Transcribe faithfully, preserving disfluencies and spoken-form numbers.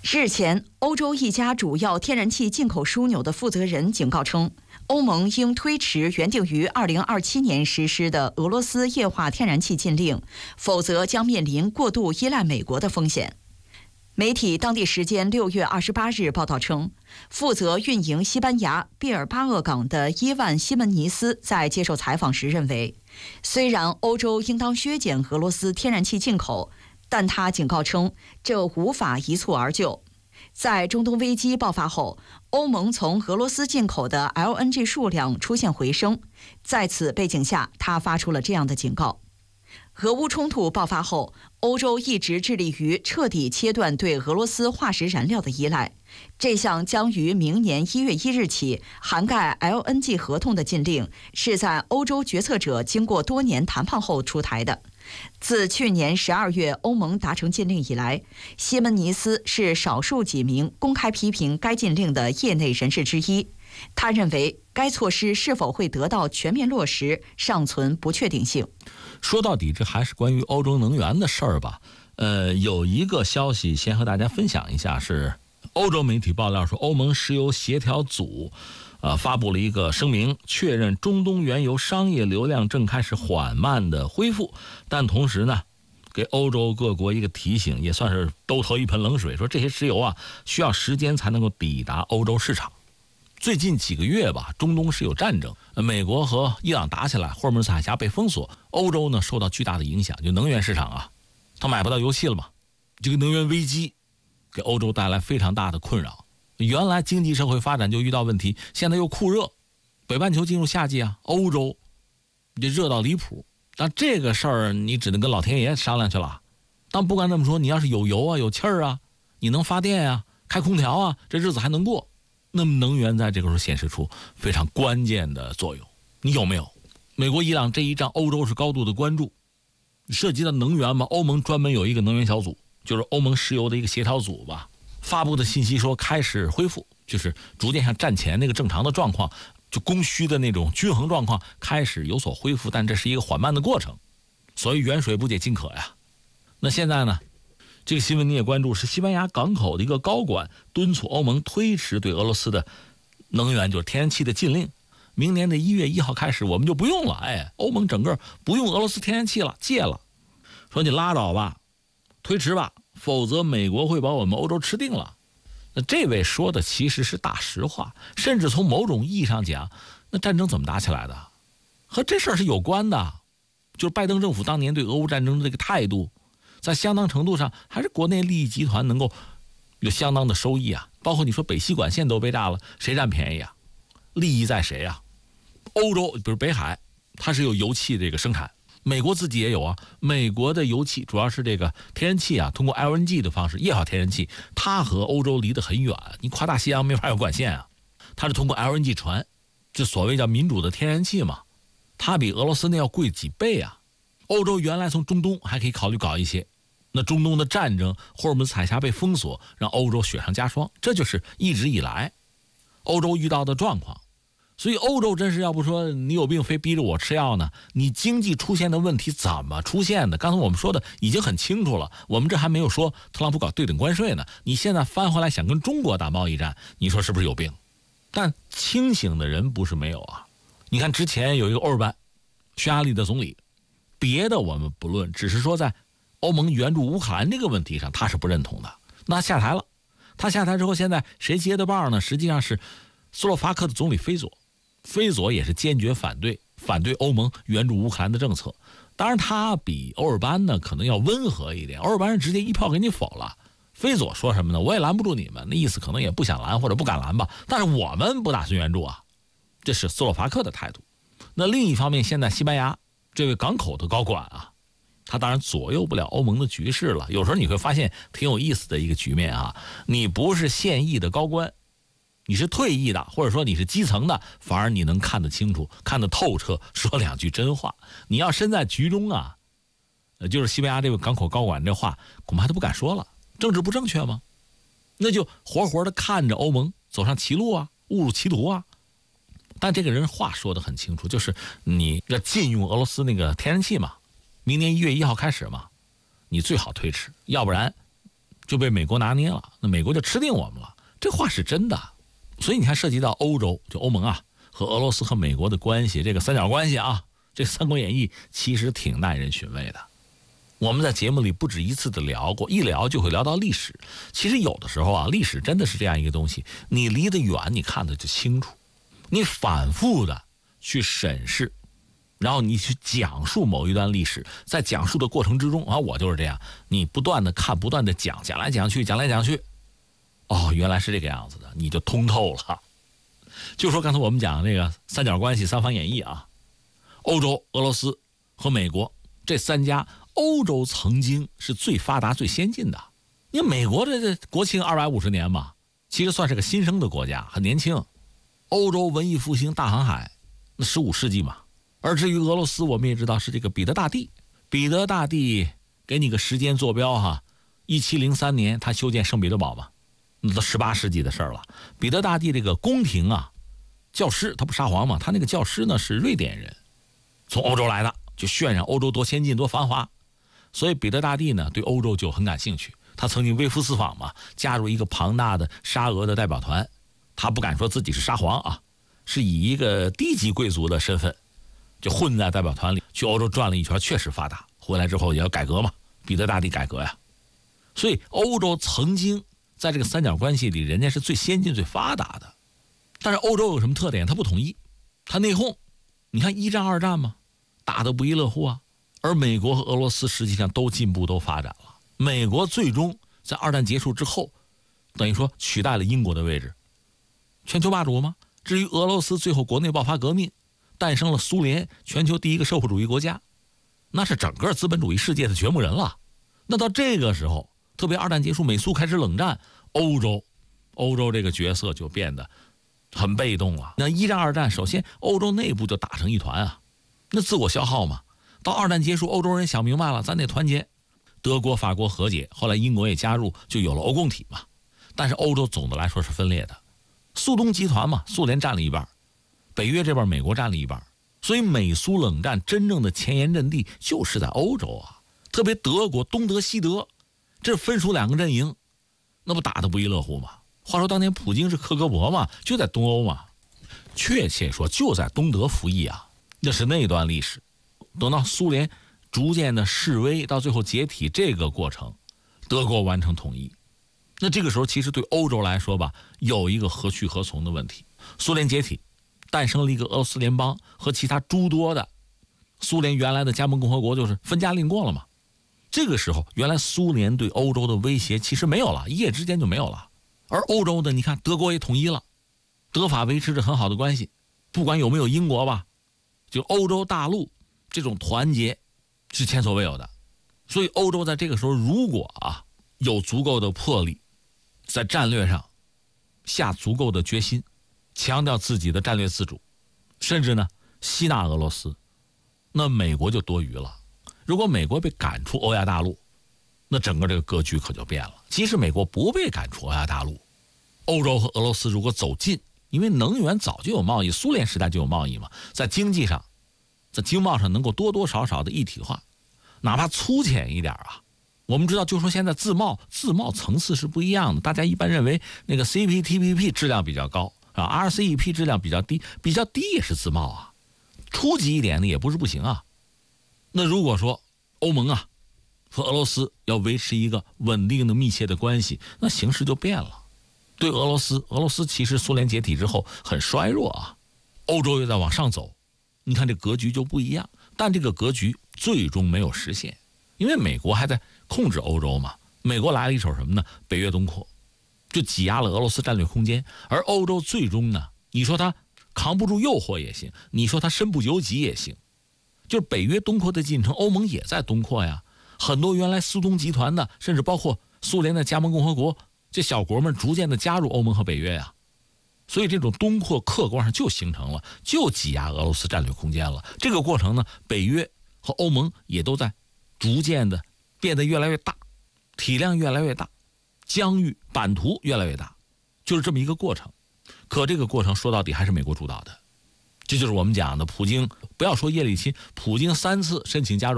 日前，欧洲一家主要天然气进口枢纽的负责人警告称，欧盟应推迟原定于二零二七年实施的俄罗斯液化天然气禁令，否则将面临过度依赖美国的风险。媒体当地时间六月二十八日报道称，负责运营西班牙毕尔巴鄂港的伊万·西门尼斯在接受采访时认为，虽然欧洲应当削减俄罗斯天然气进口，但他警告称，这无法一蹴而就。在中东危机爆发后，欧盟从俄罗斯进口的 L N G 数量出现回升，在此背景下，他发出了这样的警告。俄乌冲突爆发后，欧洲一直致力于彻底切断对俄罗斯化石燃料的依赖。这项将于明年一月一日起涵盖 L N G 合同的禁令，是在欧洲决策者经过多年谈判后出台的。自去年十二月欧盟达成禁令以来，西门尼斯是少数几名公开批评该禁令的业内人士之一。他认为该措施是否会得到全面落实尚存不确定性。 说到底，这还是关于欧洲能源的事儿吧。呃，有一个消息先和大家分享一下，是欧洲媒体爆料说，欧盟石油协调组呃发布了一个声明，确认中东原油商业流量正开始缓慢的恢复，但同时呢，给欧洲各国一个提醒，也算是兜头一盆冷水，说这些石油啊需要时间才能够抵达欧洲市场。最近几个月吧，中东是有战争，美国和伊朗打起来，霍尔木兹海峡被封锁，欧洲呢受到巨大的影响，就能源市场啊，它买不到油气了嘛。这个能源危机给欧洲带来非常大的困扰。原来经济社会发展就遇到问题，现在又酷热，北半球进入夏季啊，欧洲就热到离谱。但这个事儿你只能跟老天爷商量去了。但不管这么说，你要是有油啊，有气儿啊，你能发电啊，开空调啊，这日子还能过。那么能源在这个时候显示出非常关键的作用，你有没有？美国伊朗这一仗，欧洲是高度的关注，涉及到能源嘛，欧盟专门有一个能源小组，就是欧盟石油的一个协调组吧，发布的信息说开始恢复，就是逐渐像战前那个正常的状况，就供需的那种均衡状况开始有所恢复，但这是一个缓慢的过程，所以远水不解近渴呀。那现在呢，这个新闻你也关注，是西班牙港口的一个高管敦促欧盟推迟对俄罗斯的能源，就是天然气的禁令，明年的一月一号开始我们就不用了，哎，欧盟整个不用俄罗斯天然气了，戒了，说你拉倒吧，推迟吧，否则美国会把我们欧洲吃定了。那这位说的其实是大实话，甚至从某种意义上讲，那战争怎么打起来的，和这事儿是有关的，就是拜登政府当年对俄乌战争的这个态度，在相当程度上还是国内利益集团能够有相当的收益啊。包括你说北溪管线都被炸了，谁占便宜啊？利益在谁啊？欧洲比如北海，它是有油气这个生产，美国自己也有啊。美国的油气主要是这个天然气啊，通过 L N G 的方式，液化天然气，它和欧洲离得很远，你跨大西洋没法有管线啊，它是通过 L N G 船，这所谓叫民主的天然气嘛，它比俄罗斯那要贵几倍啊。欧洲原来从中东还可以考虑搞一些，那中东的战争，霍尔木兹海峡被封锁，让欧洲雪上加霜，这就是一直以来欧洲遇到的状况。所以欧洲真是要不说你有病非逼着我吃药呢，你经济出现的问题怎么出现的？刚才我们说的已经很清楚了，我们这还没有说特朗普搞对等关税呢，你现在翻回来想跟中国打贸易战，你说是不是有病？但清醒的人不是没有啊。你看之前有一个欧尔班，匈牙利的总理，别的我们不论，只是说在欧盟援助乌克兰这个问题上他是不认同的，那下台了。他下台之后，现在谁接的棒呢？实际上是斯洛伐克的总理菲佐，菲佐也是坚决反对反对欧盟援助乌克兰的政策。当然他比欧尔班呢可能要温和一点，欧尔班是直接一票给你否了，菲佐说什么呢？我也拦不住你们，那意思可能也不想拦或者不敢拦吧，但是我们不打算援助啊，这是斯洛伐克的态度。那另一方面，现在西班牙这位港口的高管啊，他当然左右不了欧盟的局势了。有时候你会发现挺有意思的一个局面啊，你不是现役的高官，你是退役的，或者说你是基层的，反而你能看得清楚，看得透彻，说两句真话。你要身在局中啊，呃，就是西班牙这位港口高管这话恐怕都不敢说了，政治不正确吗？那就活活的看着欧盟走上歧路啊，误入歧途啊。但这个人话说得很清楚，就是你要禁用俄罗斯那个天然气嘛，明年一月一号开始嘛，你最好推迟，要不然就被美国拿捏了，那美国就吃定我们了。这话是真的。所以你看，涉及到欧洲，就欧盟啊和俄罗斯和美国的关系，这个三角关系啊，这《三国演义》其实挺耐人寻味的。我们在节目里不止一次的聊过，一聊就会聊到历史。其实有的时候啊，历史真的是这样一个东西，你离得远，你看得就清楚。你反复的去审视，然后你去讲述某一段历史，在讲述的过程之中啊，我就是这样，你不断的看，不断的讲，讲来讲去，讲来讲去，哦，原来是这个样子的，你就通透了。就说刚才我们讲这个三角关系、三方演义啊，欧洲、俄罗斯和美国这三家，欧洲曾经是最发达、最先进的。因为美国这这国庆二百五十年嘛，其实算是个新生的国家，很年轻。欧洲文艺复兴、大航海，那十五世纪嘛。而至于俄罗斯，我们也知道是这个彼得大帝。彼得大帝给你个时间坐标哈，一七零三年他修建圣彼得堡嘛，那都十八世纪的事儿了。彼得大帝这个宫廷啊，教师他不沙皇嘛，他那个教师呢是瑞典人，从欧洲来的，就渲染欧洲多先进多繁华。所以彼得大帝呢对欧洲就很感兴趣，他曾经微服私访嘛，加入一个庞大的沙俄的代表团。他不敢说自己是沙皇啊，是以一个低级贵族的身份就混在代表团里，去欧洲转了一圈，确实发达。回来之后也要改革嘛，彼得大帝改革呀。所以欧洲曾经在这个三角关系里，人家是最先进最发达的。但是欧洲有什么特点？他不统一，他内讧。你看一战二战嘛，打得不亦乐乎啊。而美国和俄罗斯实际上都进步都发展了。美国最终在二战结束之后，等于说取代了英国的位置，全球霸主吗？至于俄罗斯，最后国内爆发革命，诞生了苏联，全球第一个社会主义国家，那是整个资本主义世界的掘墓人了。那到这个时候，特别二战结束，美苏开始冷战，欧洲欧洲这个角色就变得很被动了。那一战二战，首先欧洲内部就打成一团啊，那自我消耗嘛。到二战结束，欧洲人想明白了，咱得团结。德国法国和解，后来英国也加入，就有了欧共体嘛。但是欧洲总的来说是分裂的，苏东集团嘛，苏联占了一半，北约这边美国占了一半，所以美苏冷战真正的前沿阵地就是在欧洲啊。特别德国东德西德，这分属两个阵营，那不打得不亦乐乎吗？话说当年普京是克格勃嘛，就在东欧嘛，确切说就在东德服役啊，那是那段历史。等到苏联逐渐的式微，到最后解体这个过程，德国完成统一。那这个时候其实对欧洲来说吧，有一个何去何从的问题。苏联解体，诞生了一个俄罗斯联邦和其他诸多的苏联原来的加盟共和国，就是分家另过了嘛。这个时候原来苏联对欧洲的威胁其实没有了，一夜之间就没有了。而欧洲的你看德国也统一了，德法维持着很好的关系，不管有没有英国吧，就欧洲大陆这种团结是前所未有的。所以欧洲在这个时候如果啊有足够的魄力，在战略上下足够的决心，强调自己的战略自主，甚至呢吸纳俄罗斯，那美国就多余了。如果美国被赶出欧亚大陆，那整个这个格局可就变了。即使美国不被赶出欧亚大陆，欧洲和俄罗斯如果走近，因为能源早就有贸易，苏联时代就有贸易嘛，在经济上在经贸上能够多多少少的一体化，哪怕粗浅一点啊。我们知道就说现在自贸自贸层次是不一样的，大家一般认为那个 C P T P P 质量比较高啊 ，R C E P 质量比较低，比较低也是自贸啊，初级一点的也不是不行啊。那如果说欧盟啊和俄罗斯要维持一个稳定的密切的关系，那形势就变了。对俄罗斯，俄罗斯其实苏联解体之后很衰弱啊，欧洲又在往上走，你看这格局就不一样。但这个格局最终没有实现，因为美国还在控制欧洲嘛。美国来了一手什么呢？北约东扩，就挤压了俄罗斯战略空间。而欧洲最终呢，你说他扛不住诱惑也行，你说他身不由己也行，就是北约东扩的进程，欧盟也在东扩呀。很多原来苏东集团的，甚至包括苏联的加盟共和国，这小国们逐渐的加入欧盟和北约呀。所以这种东扩客观上就形成了，就挤压俄罗斯战略空间了。这个过程呢，北约和欧盟也都在逐渐的变得越来越大，体量越来越大，疆域版图越来越大，就是这么一个过程。可这个过程说到底还是美国主导的，这就是我们讲的普京，不要说叶利钦，普京三次申请加入